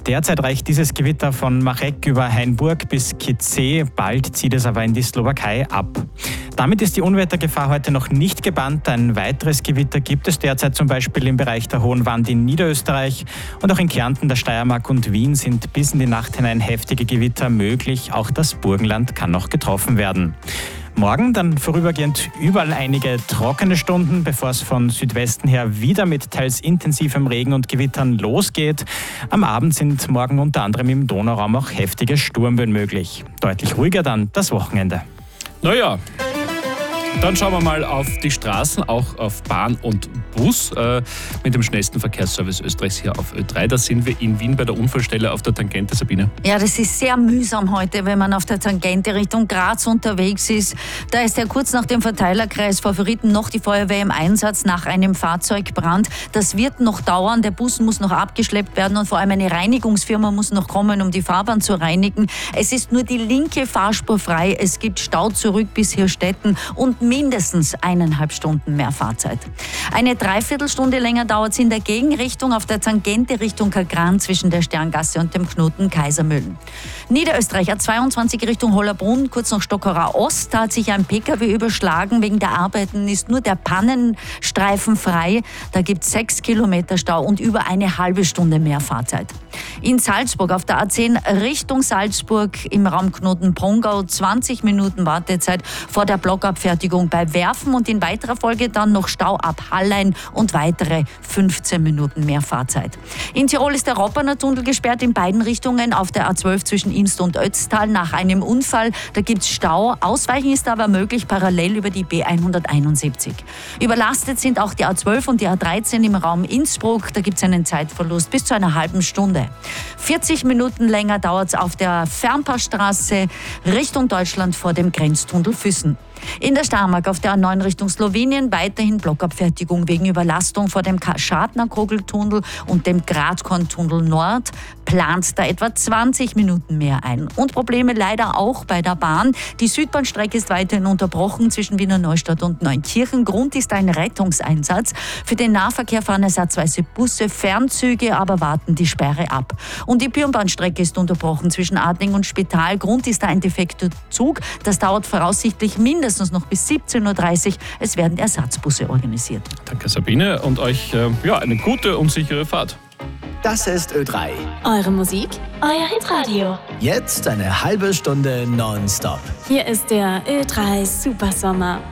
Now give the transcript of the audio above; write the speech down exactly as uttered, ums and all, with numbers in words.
Derzeit reicht dieses Gewitter von Marek über Hainburg bis Kitzee, bald zieht es aber in die Slowakei ab. Damit ist die Unwettergefahr heute noch nicht gebannt. Ein weiteres Gewitter gibt es derzeit zum Beispiel im Bereich der Hohen Wand in Niederösterreich und auch in Kärnten, der Steiermark und Wien sind bis in die Nacht hinein heftige Gewitter möglich. Auch das Burgenland kann noch getroffen werden. Morgen dann vorübergehend überall einige trockene Stunden, bevor es von Südwesten her wieder mit teils intensivem Regen und Gewittern losgeht. Am Abend sind morgen unter anderem im Donauraum auch heftige Sturmböen möglich. Deutlich ruhiger dann das Wochenende. Naja, dann schauen wir mal auf die Straßen, auch auf Bahn und Bus äh, mit dem schnellsten Verkehrsservice Österreichs hier auf Ö drei. Da sind wir in Wien bei der Unfallstelle auf der Tangente, Sabine. Ja, das ist sehr mühsam heute, wenn man auf der Tangente Richtung Graz unterwegs ist. Da ist ja kurz nach dem Verteilerkreis Favoriten noch die Feuerwehr im Einsatz nach einem Fahrzeugbrand. Das wird noch dauern, der Bus muss noch abgeschleppt werden und vor allem eine Reinigungsfirma muss noch kommen, um die Fahrbahn zu reinigen. Es ist nur die linke Fahrspur frei, es gibt Stau zurück bis Hirstetten und mindestens eineinhalb Stunden mehr Fahrzeit. Eine Dreiviertelstunde länger dauert es in der Gegenrichtung auf der Tangente Richtung Kagran zwischen der Sterngasse und dem Knoten Kaisermühlen. Niederösterreich A zweiundzwanzig Richtung Hollabrunn, kurz nach Stockerau Ost, da hat sich ein Pkw überschlagen. Wegen der Arbeiten ist nur der Pannenstreifen frei. Da gibt es sechs Kilometer Stau und über eine halbe Stunde mehr Fahrzeit. In Salzburg auf der A zehn Richtung Salzburg im Raumknoten Pongau zwanzig Minuten Wartezeit vor der Blockabfertigung bei Werfen und in weiterer Folge dann noch Stau ab Hallein und weitere fünfzehn Minuten mehr Fahrzeit. In Tirol ist der Ropperner Tunnel gesperrt in beiden Richtungen auf der A zwölf zwischen Imst und Ötztal nach einem Unfall. Da gibt es Stau. Ausweichen ist aber möglich parallel über die B hunderteinundsiebzig. Überlastet sind auch die A zwölf und die A dreizehn im Raum Innsbruck. Da gibt es einen Zeitverlust bis zu einer halben Stunde. vierzig Minuten länger dauert es auf der Fernpassstraße Richtung Deutschland vor dem Grenztunnel Füssen. In der Steiermark auf der A neun Richtung Slowenien weiterhin Blockabfertigung wegen Überlastung vor dem Schadner-Kogeltunnel und dem Gradkorntunnel Nord. Plant da etwa zwanzig Minuten mehr ein. Und Probleme leider auch bei der Bahn. Die Südbahnstrecke ist weiterhin unterbrochen zwischen Wiener Neustadt und Neunkirchen. Grund ist ein Rettungseinsatz. Für den Nahverkehr fahren ersatzweise Busse, Fernzüge, aber warten die Sperre ab. Und die Birnbahnstrecke ist unterbrochen zwischen Adling und Spital. Grund ist da ein defekter Zug. Das dauert voraussichtlich mindestens noch bis siebzehn Uhr dreißig. Es werden Ersatzbusse organisiert. Danke, Sabine, und euch äh, ja, eine gute und sichere Fahrt. Das ist Ö drei. Eure Musik, euer Hitradio. Jetzt eine halbe Stunde nonstop. Hier ist der Ö drei Supersommer.